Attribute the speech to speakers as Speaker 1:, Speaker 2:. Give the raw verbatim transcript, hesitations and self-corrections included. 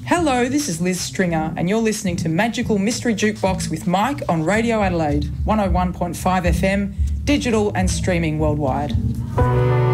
Speaker 1: Hello, this is Liz Stringer, and you're listening to Magical Mystery Jukebox with Mike on Radio Adelaide, one oh one point five F M, digital and streaming worldwide.